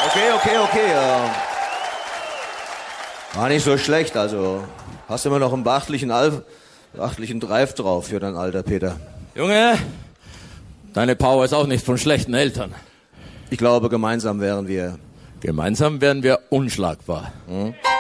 Okay. War nicht so schlecht, also hast immer noch einen beachtlichen Drive drauf für dein Alter, Peter. Junge, deine Power ist auch nicht von schlechten Eltern. Ich glaube, gemeinsam wären wir unschlagbar. Hm?